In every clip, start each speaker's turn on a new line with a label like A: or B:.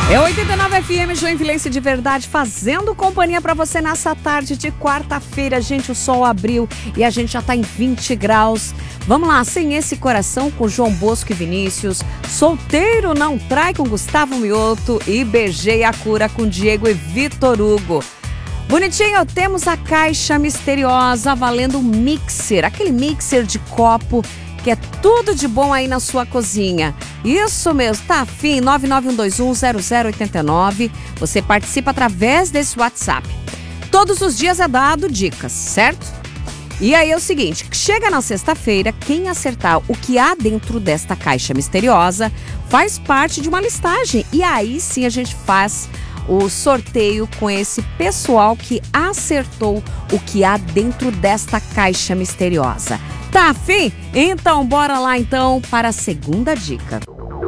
A: É 89 FM, Joinvilense de verdade, fazendo companhia pra você nessa tarde de quarta-feira. Gente, o sol abriu e a gente já tá em 20 graus. Vamos lá, Sem Esse Coração com João Bosco e Vinícius. Solteiro Não Trai com Gustavo Mioto. E Beijei a Cura com Diego e Vitor Hugo. Bonitinho, temos a Caixa Misteriosa valendo um mixer, aquele mixer de copo que é tudo de bom aí na sua cozinha. Isso mesmo, tá afim? 991210089. Você participa através desse WhatsApp. Todos os dias é dado dicas, certo? E aí é o seguinte, chega na sexta-feira, quem acertar o que há dentro desta caixa misteriosa faz parte de uma listagem. E aí sim a gente faz o sorteio com esse pessoal que acertou o que há dentro desta caixa misteriosa. Tá afim? Então bora lá então para a segunda dica.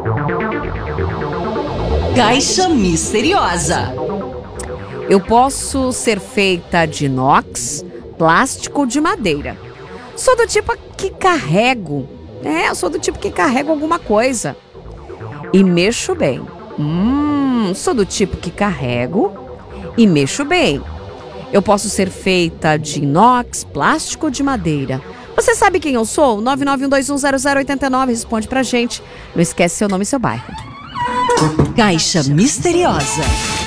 B: Caixa Misteriosa.
A: Eu posso ser feita de inox, plástico ou de madeira. Sou do tipo que carrego. Eu sou do tipo que carrego alguma coisa. E mexo bem. Sou do tipo que carrego e mexo bem. Eu posso ser feita de inox, plástico ou de madeira. Você sabe quem eu sou? 991210089. Responde pra gente. Não esquece seu nome e seu bairro.
B: Caixa Misteriosa.